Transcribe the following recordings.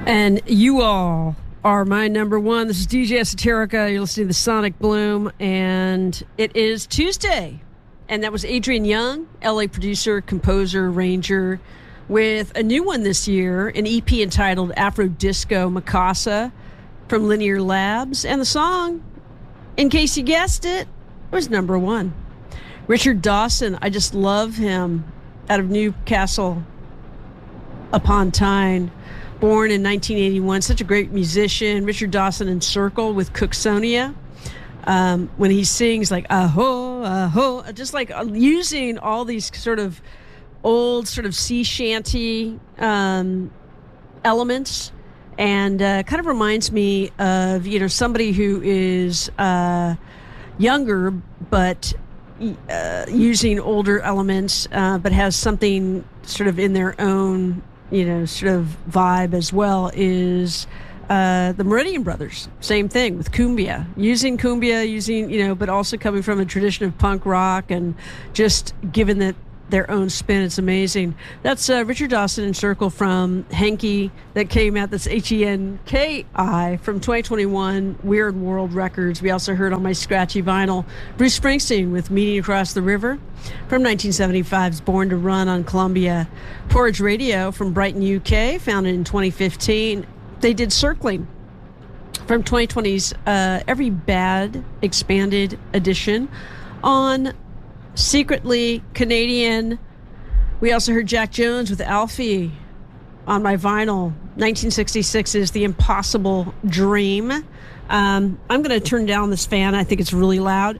And you all are my number one. This is DJ Esoterica. You're listening to the Sonic Bloom, and it is Tuesday. And that was Adrian Young, LA producer, composer, arranger, with a new one this year, an EP entitled Afro Disco Mikasa from Linear Labs. And the song, in case you guessed it, was number one. Richard Dawson, I just love him, out of Newcastle upon Tyne. Born in 1981, such a great musician. Richard Dawson in Circle with Cooksonia. When he sings like aho, aho, just like using all these sort of old sort of sea shanty elements, and kind of reminds me of, you know, somebody who is younger but using older elements, but has something sort of in their own, you know, sort of vibe as well, is the Meridian Brothers. Same thing with cumbia, using, you know, but also coming from a tradition of punk rock and just giving it their own spin. It's amazing. That's Richard Dawson in Circle from Henki, that came out, that's Henki, from 2021, Weird World Records. We also heard on my scratchy vinyl Bruce Springsteen with Meeting Across the River from 1975's Born to Run on Columbia. Porridge Radio from Brighton, UK, founded in 2015. They did Circling from 2020's Every Bad Expanded Edition on Secretly Canadian. We also heard Jack Jones with Alfie on my vinyl, 1966's The Impossible Dream. I'm going to turn down this fan. I think it's really loud.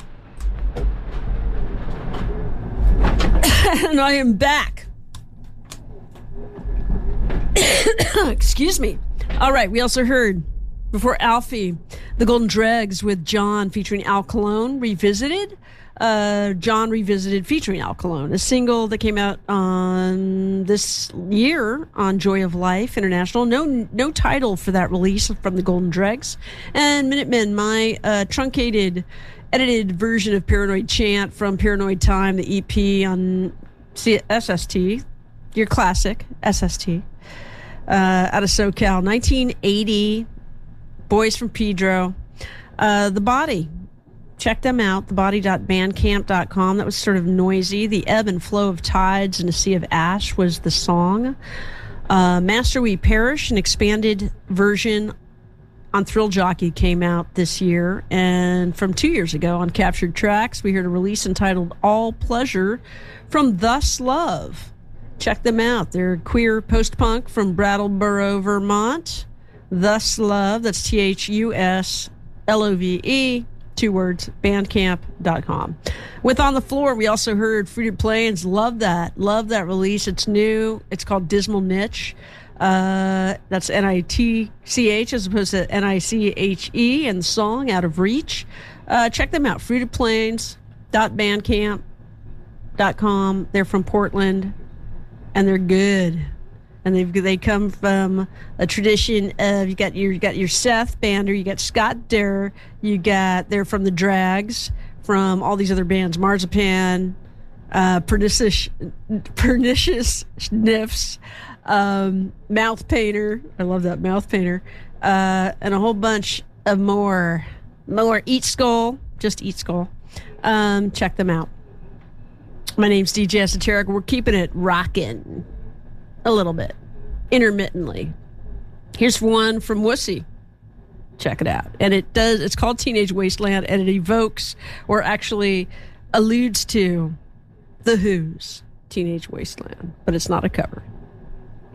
And I am back. Excuse me. All right, we also heard, before Alfie, The Golden Dregs with John featuring Al Colon, Revisited. John Revisited featuring Al Colon, a single that came out on this year on Joy of Life International. No title for that release from the Golden Dregs. And Minutemen, my truncated, edited version of Paranoid Chant from Paranoid Time, the EP on SST, your classic SST, out of SoCal, 1980. Boys from Pedro. The Body. Check them out, thebody.bandcamp.com. That was sort of noisy. The Ebb and Flow of Tides in a Sea of Ash was the song. Master We Perish, an expanded version on Thrill Jockey, came out this year. And from 2 years ago on Captured Tracks, we heard a release entitled All Pleasure from Thus Love. Check them out. They're queer post-punk from Brattleboro, Vermont. Thus Love, that's THUSLOVE. 2 words, bandcamp.com. With On the Floor, we also heard Fruited Plains. Love that release. It's new. It's called Dismal Niche. That's Nitch as opposed to Niche, and the song Out of Reach. Check them out, fruitedplains.bandcamp.com. They're from Portland, and they're good. And they come from a tradition of, you got your Seth Bander, you got Scott Durr, they're from the Drags, from all these other bands, Marzipan, Pernicious Sniffs, Mouth Painter, I love that, Mouth Painter, and a whole bunch of more Eat Skull, just Eat Skull. Check them out. My name's DJ Esoteric. We're keeping it rockin'. A little bit, intermittently. Here's one from Wussy. Check it out. And it's called Teenage Wasteland, and it evokes, or actually alludes to, The Who's Teenage Wasteland, but it's not a cover.